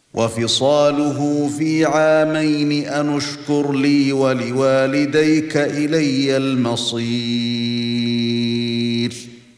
وفصاله في عامين أن اشكر لي ولوالديك إلي المصير